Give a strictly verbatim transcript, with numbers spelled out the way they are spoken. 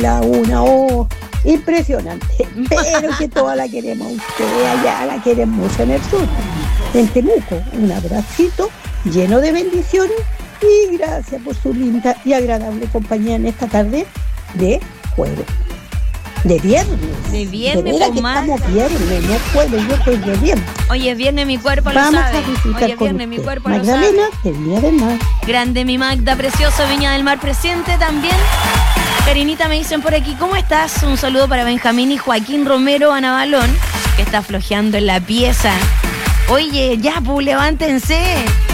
la una, oh, impresionante. Pero que toda la queremos a usted allá, la quieren mucho en el sur, en Temuco. Un abracito lleno de bendiciones y gracias por su linda y agradable compañía en esta tarde de jueves. De viernes. De viernes, de veras pues, que más. estamos viernes, no jueves, yo estoy de viernes. Hoy es viernes, mi cuerpo lo Vamos sabe. a disfrutar Hoy es con viernes, mi usted. cuerpo lo Magdalena, sabe. del Día del Mar. Grande mi Magda, precioso, Viña del Mar presente también. Karinita, me dicen por aquí, ¿cómo estás? Un saludo para Benjamín y Joaquín Romero, Ana Balón, que está flojeando en la pieza. Oye, ya, pues, levántense.